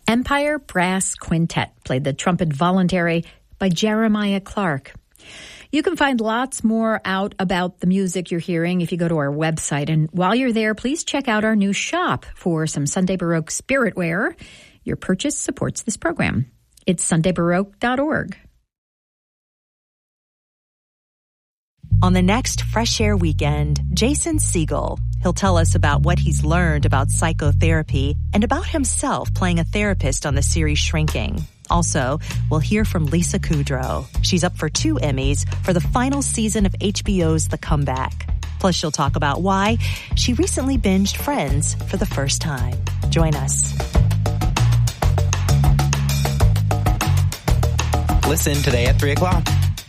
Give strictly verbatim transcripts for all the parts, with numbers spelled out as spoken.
Empire Brass Quintet played the trumpet Voluntary by Jeremiah Clark. You can find lots more out about the music you're hearing if you go to our website. And while you're there, please check out our new shop for some Sunday Baroque spirit wear. Your purchase supports this program. It's sunday baroque dot org. On the next Fresh Air Weekend, Jason Siegel. He'll tell us about what he's learned about psychotherapy and about himself playing a therapist on the series Shrinking. Also, we'll hear from Lisa Kudrow. She's up for two Emmys for the final season of H B O's The Comeback. Plus, she'll talk about why she recently binged Friends for the first time. Join us. Listen today at three o'clock.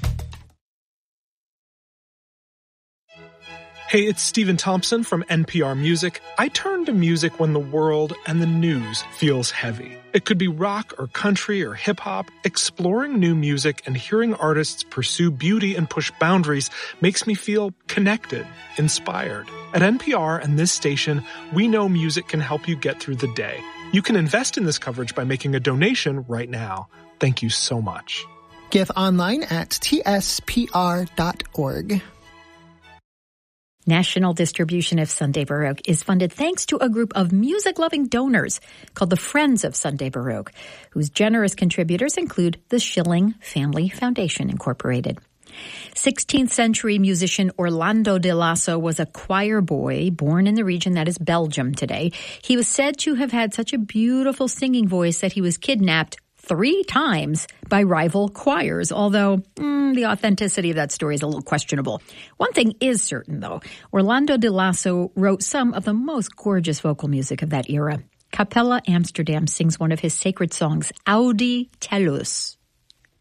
Hey, it's Stephen Thompson from N P R Music. I turn to music when the world and the news feels heavy. It could be rock or country or hip-hop. Exploring new music and hearing artists pursue beauty and push boundaries makes me feel connected, inspired. At N P R and this station, we know music can help you get through the day. You can invest in this coverage by making a donation right now. Thank you so much. Give online at t s p r dot org. National distribution of Sunday Baroque is funded thanks to a group of music-loving donors called the Friends of Sunday Baroque, whose generous contributors include the Schilling Family Foundation, Incorporated. sixteenth century musician Orlando de Lasso was a choir boy born in the region that is Belgium today. He was said to have had such a beautiful singing voice that he was kidnapped three times by rival choirs, although mm, the authenticity of that story is a little questionable. One thing is certain, though. Orlando de Lasso wrote some of the most gorgeous vocal music of that era. Capella Amsterdam sings one of his sacred songs, Audi Tellus.